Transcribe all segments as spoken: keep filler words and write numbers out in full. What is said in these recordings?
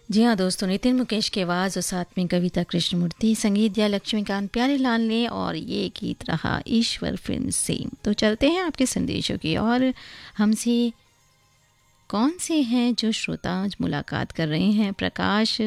जी हाँ दोस्तों, नितिन मुकेश की आवाज़ और साथ में कविता कृष्णमूर्ति, संगीत दिया लक्ष्मीकांत प्यारेलाल ने और ये गीत रहा ईश्वर फिल्म से। तो चलते हैं आपके संदेशों की और हमसे कौन से हैं जो श्रोता आज मुलाकात कर रहे हैं। प्रकाश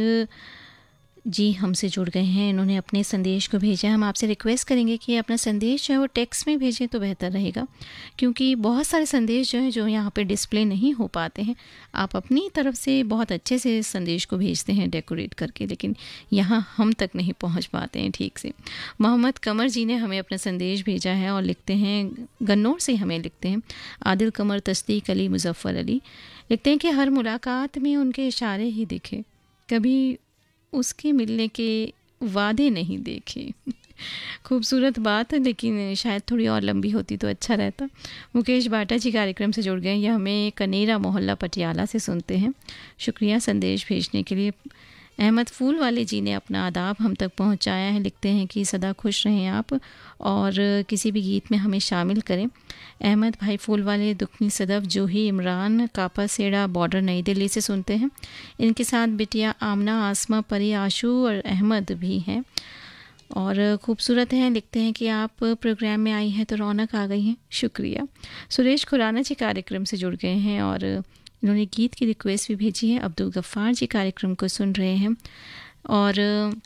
जी हमसे जुड़ गए हैं, इन्होंने अपने संदेश को भेजा है। हम आपसे रिक्वेस्ट करेंगे कि अपना संदेश जो है वो टेक्स्ट में भेजें तो बेहतर रहेगा, क्योंकि बहुत सारे संदेश जो हैं जो यहाँ पे डिस्प्ले नहीं हो पाते हैं। आप अपनी तरफ से बहुत अच्छे से संदेश को भेजते हैं डेकोरेट करके, लेकिन यहाँ हम तक नहीं पहुँच पाते हैं ठीक से। मोहम्मद कमर जी ने हमें अपना संदेश भेजा है और लिखते हैं, गन्नौर से हमें लिखते हैं, आदिल कमर, तस्दीक अली, मुजफ्फर अली, लिखते हैं कि हर मुलाकात में उनके इशारे ही दिखे, कभी उसके मिलने के वादे नहीं देखे। खूबसूरत बात है, लेकिन शायद थोड़ी और लंबी होती तो अच्छा रहता। मुकेश बाटा जी कार्यक्रम से जुड़ गए, यह हमें कनेरा मोहल्ला पटियाला से सुनते हैं। शुक्रिया संदेश भेजने के लिए। अहमद फूल वाले जी ने अपना आदाब हम तक पहुंचाया है, लिखते हैं कि सदा खुश रहें आप और किसी भी गीत में हमें शामिल करें। अहमद भाई फूल वाले, दुखनी सदफ, जूही, इमरान, कापा सेड़ा, बॉर्डर, नई दिल्ली से सुनते हैं। इनके साथ बिटिया आमना, आसमा, परी, आशू और अहमद भी हैं और खूबसूरत हैं। लिखते हैं कि आप प्रोग्राम में आई हैं तो रौनक आ गई है। शुक्रिया। सुरेश खुराना जी कार्यक्रम से जुड़ गए हैं और इन्होंने गीत की रिक्वेस्ट भी भेजी है। अब्दुल गफ्फार जी कार्यक्रम को सुन रहे हैं और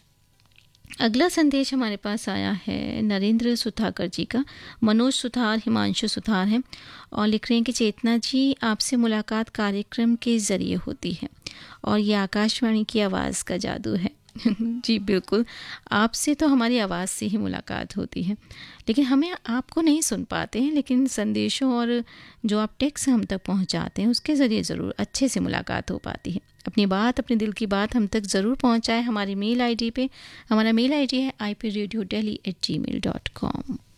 अगला संदेश हमारे पास आया है नरेंद्र सुथाकर जी का। मनोज सुथार, हिमांशु सुथार हैं और लिख रहे हैं कि चेतना जी, आपसे मुलाकात कार्यक्रम के ज़रिए होती है और ये आकाशवाणी की आवाज़ का जादू है। जी बिल्कुल, आपसे तो हमारी आवाज़ से ही मुलाकात होती है, लेकिन हमें आपको नहीं सुन पाते हैं, लेकिन संदेशों और जो आप टेक्स्ट हम तक पहुंचाते हैं उसके ज़रिए ज़रूर अच्छे से मुलाकात हो पाती है। अपनी बात, अपने दिल की बात हम तक ज़रूर पहुंचाएं हमारी मेल आईडी पे। हमारा मेल आईडी है I P radio daily eight ji mail dot com.